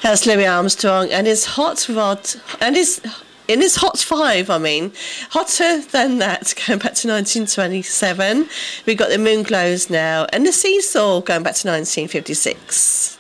That's Louis Armstrong and his hot rod, and his in his hot five. I mean, hotter than that. Going back to 1927, we got the Moonglows now, and the Seesaw going back to 1956.